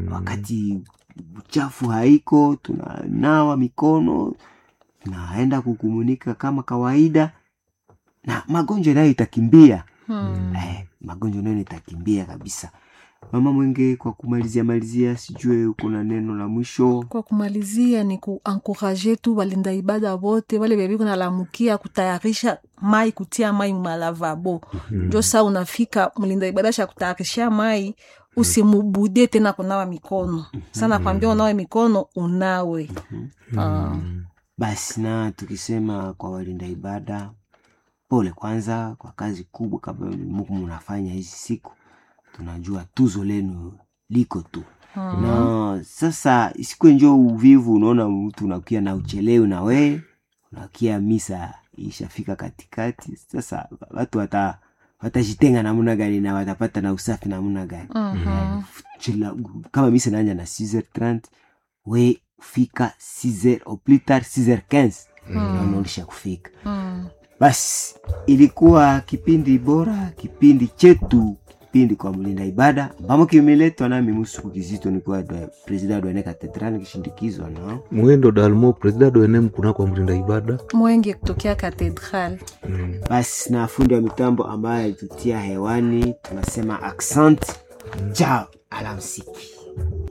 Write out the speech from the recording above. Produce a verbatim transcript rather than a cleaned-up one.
wakati uchafu haiko tunanawa mikono, tunaenda kukumunika kama kawaida na magonjwa nayo itakimbia. Hmm. Eh, magonjwa nayo itakimbia kabisa. Mama Mwenge, kwa kumalizia malizia, sijue uko na neno la mwisho? Kwa kumalizia ni kuencourager tu walinda ibada wote wale bebi kuna lamukia kutayarisha mai, kutia mai malavabo. Mm-hmm. Jo saa unafika mlinda ibada sha kutayarisha mai, usimubude tena kunawa mikono. Sana kwambia unawe mikono unawe. Mm-hmm. Uh. Basi na tukisema kwa walinda ibada, pole kwanza kwa kazi kubwa kama Mungu mnafanya hizi siku. Tunajua tuzo lenu liko tu. Hmm. Na sasa siku njoo uvivu, unaona mtu unakia na uchelewe na we, unakia misa ishafika katikati. Sasa watu wata watajitenga namna gani na watapata na usafi namna gani? Hmm. Kama misa inaanza na six heures trente, we fika six heures au plus tard six heures quinze. Hmm. Unaonisha kufika. Hmm. Basi ilikuwa kipindi bora, kipindi chetu, kipindi kwa mlinda ibada. Mbamo kimeletwa na Musuku Kizito, ni kwa president wa Cathedrali kishindikizwa na Mwendo Dalmo, president wa N M kuna kwa mlinda ibada Mwenge kutokea Cathedrali. Mm. Basi na fundi wa mitambo ambaye tutia hewani tunasema accent. Mm. Ciao, alamsiki.